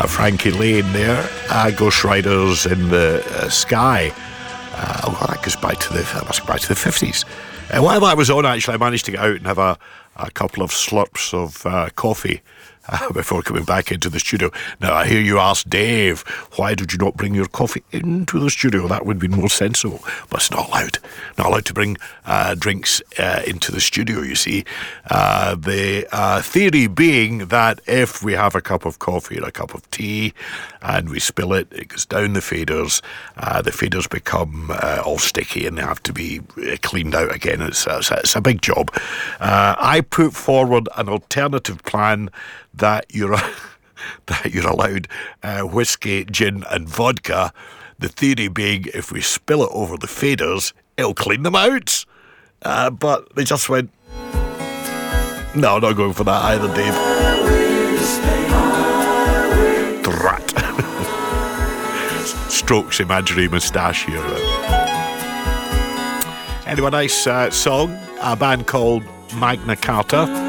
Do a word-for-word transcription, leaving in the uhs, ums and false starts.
uh, Frankie Lane there, uh, Ghost Riders in the uh, Sky. Uh, oh, that goes back to the that must go back to the fifties. Uh, while that was on, actually, I managed to get out and have a, a couple of slurps of uh, coffee uh, before coming back into the studio. Now, I hear you ask Dave, why did you not bring your coffee into the studio? That would be more sensible, but it's not allowed. Not allowed to bring uh, drinks uh, into the studio, you see. Uh, the uh, theory being that if we have a cup of coffee or a cup of tea and we spill it, it goes down the faders. Uh, the faders become uh, all sticky and they have to be uh, cleaned out again. It's, it's, it's a big job. Uh, I put forward an alternative plan that you're that you're allowed uh, whiskey, gin and vodka. The theory being if we spill it over the faders, it'll clean them out. Uh, but they just went, no, not going for that either, Dave. Drat. Strokes imaginary moustache here. Anyway, nice uh, song. A band called Magna Carta.